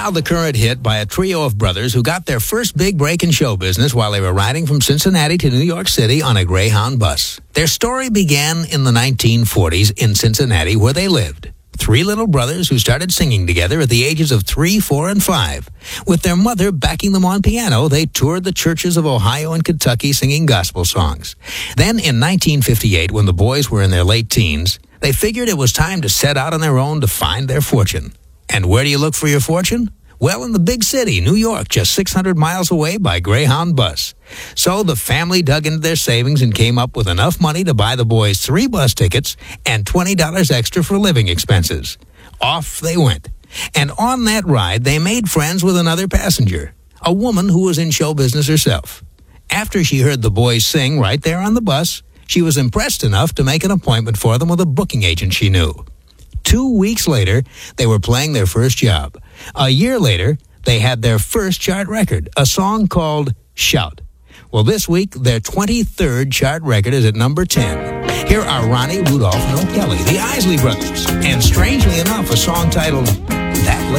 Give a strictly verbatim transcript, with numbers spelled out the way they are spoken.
Now the current hit by a trio of brothers who got their first big break in show business while they were riding from Cincinnati to New York City on a Greyhound bus. Their story began in the nineteen forties in Cincinnati, where they lived. Three little brothers who started singing together at the ages of three, four, and five. With their mother backing them on piano, they toured the churches of Ohio and Kentucky singing gospel songs. Then in nineteen fifty-eight, when the boys were in their late teens, they figured it was time to set out on their own to find their fortune. And where do you look for your fortune? Well, in the big city, New York, just six hundred miles away by Greyhound bus. So the family dug into their savings and came up with enough money to buy the boys three bus tickets and twenty dollars extra for living expenses. Off they went. And on that ride, they made friends with another passenger, a woman who was in show business herself. After she heard the boys sing right there on the bus, she was impressed enough to make an appointment for them with a booking agent she knew. Two weeks later, they were playing their first job. A year later, they had their first chart record, a song called Shout. Well, this week, their twenty-third chart record is at number ten. Here are Ronnie, Rudolph, and O'Kelly, the Isley Brothers, and strangely enough, a song titled That Lady.